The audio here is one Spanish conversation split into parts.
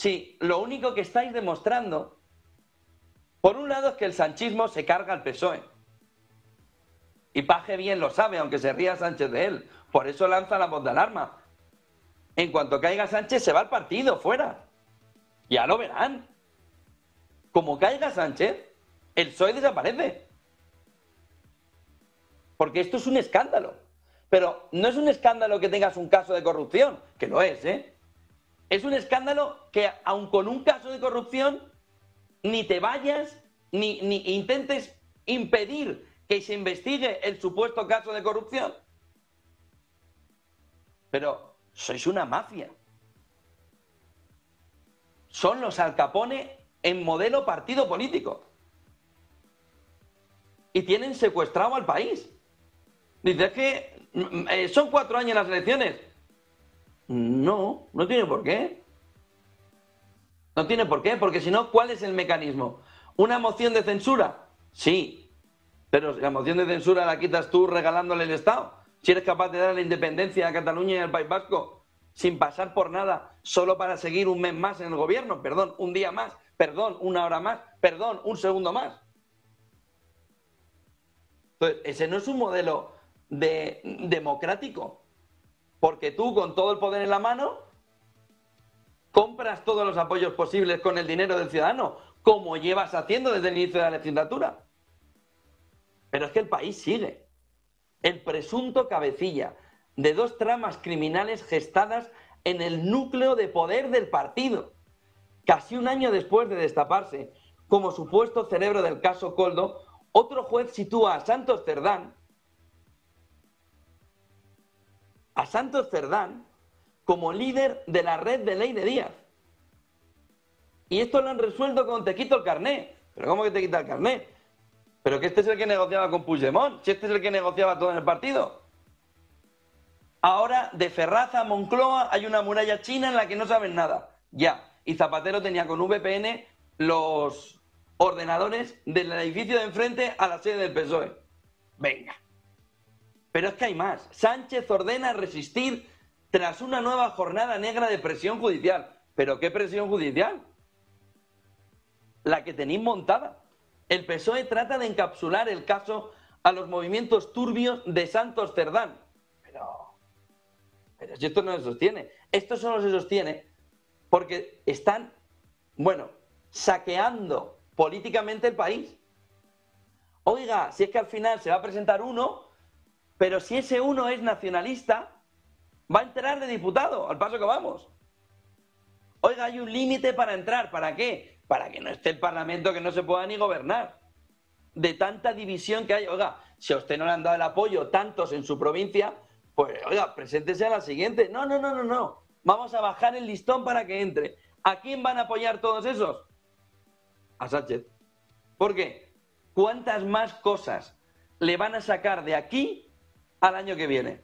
Sí, lo único que estáis demostrando, por un lado, es que el sanchismo se carga al PSOE. Y Paje bien lo sabe, aunque se ría Sánchez de él. Por eso lanza la voz de alarma. En cuanto caiga Sánchez, se va al partido, fuera. Ya lo verán. Como caiga Sánchez, el PSOE desaparece. Porque esto es un escándalo. Pero no es un escándalo que tengas un caso de corrupción, que lo es, ¿eh? Es un escándalo que, aun con un caso de corrupción, ni te vayas, ni intentes impedir que se investigue el supuesto caso de corrupción. Pero sois una mafia. Son los Al Capone en modelo partido político. Y tienen secuestrado al país. Dices que son 4 años las elecciones. No, no tiene por qué. No tiene por qué, porque si no, ¿cuál es el mecanismo? ¿Una moción de censura? Sí, pero la moción de censura la quitas tú regalándole el Estado. Si eres capaz de dar la independencia a Cataluña y al País Vasco sin pasar por nada, solo para seguir un mes más en el gobierno, perdón, un día más, perdón, una hora más, perdón, un segundo más. Entonces, ese no es un modelo democrático, porque tú con todo el poder en la mano compras todos los apoyos posibles con el dinero del ciudadano, como llevas haciendo desde el inicio de la legislatura. Pero es que el país sigue. El presunto cabecilla de 2 tramas criminales gestadas en el núcleo de poder del partido, casi un año después de destaparse como supuesto cerebro del caso Koldo, otro juez sitúa a Santos Cerdán como líder de la red de Ley de Díaz. Y esto lo han resuelto con te quito el carné. ¿Pero cómo que te quita el carné? Pero que este es el que negociaba con Puigdemont, si este es el que negociaba todo en el partido. Ahora, de Ferraz a Moncloa hay una muralla china en la que no saben nada. Ya. Y Zapatero tenía con VPN los ordenadores del edificio de enfrente a la sede del PSOE. Venga. Pero es que hay más. Sánchez ordena resistir tras una nueva jornada negra de presión judicial. ¿Pero qué presión judicial? La que tenéis montada. El PSOE trata de encapsular el caso a los movimientos turbios de Santos Cerdán. Pero si esto no se sostiene. Esto solo se sostiene porque están, saqueando políticamente el país. Oiga, si es que al final se va a presentar uno, pero si ese uno es nacionalista, va a entrar de diputado, al paso que vamos. Oiga, hay un límite para entrar. ¿Para qué? Para que no esté el Parlamento, que no se pueda ni gobernar. De tanta división que hay. Oiga, si a usted no le han dado el apoyo tantos en su provincia, pues, oiga, preséntese a la siguiente. No. Vamos a bajar el listón para que entre. ¿A quién van a apoyar todos esos? A Sánchez. ¿Por qué? ¿Cuántas más cosas le van a sacar de aquí al año que viene?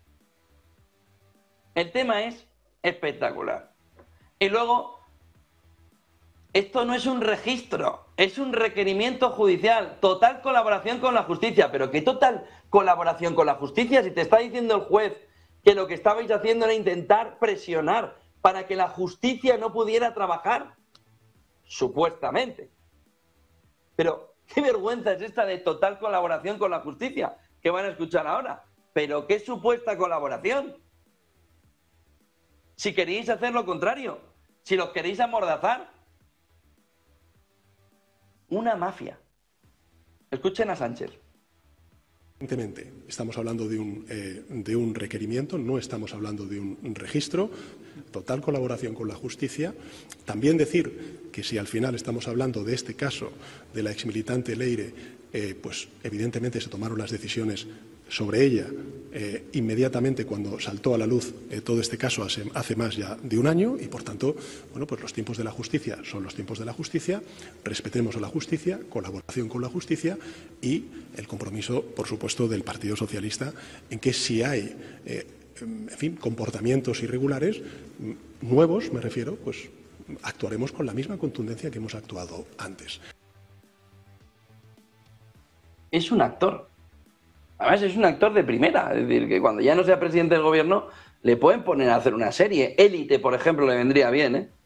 El tema es espectacular. Y luego, esto no es un registro, es un requerimiento judicial. Total colaboración con la justicia. ¿Pero qué total colaboración con la justicia? Si te está diciendo el juez que lo que estabais haciendo era intentar presionar para que la justicia no pudiera trabajar. Supuestamente. Pero qué vergüenza es esta de total colaboración con la justicia que van a escuchar ahora. ¿Pero qué supuesta colaboración? Si queréis hacer lo contrario, si los queréis amordazar. Una mafia. Escuchen a Sánchez. Evidentemente, estamos hablando de un requerimiento, no estamos hablando de un registro, total colaboración con la justicia. También decir que si al final estamos hablando de este caso de la exmilitante Leire, pues evidentemente se tomaron las decisiones sobre ella inmediatamente cuando saltó a la luz todo este caso hace más ya de un año y, por tanto, pues los tiempos de la justicia son los tiempos de la justicia, respetemos a la justicia, colaboración con la justicia y el compromiso, por supuesto, del Partido Socialista en que si hay, comportamientos irregulares, nuevos me refiero, pues actuaremos con la misma contundencia que hemos actuado antes. Es un actor. Además, es un actor de primera. Es decir, que cuando ya no sea presidente del gobierno, le pueden poner a hacer una serie. Élite, por ejemplo, le vendría bien, ¿eh?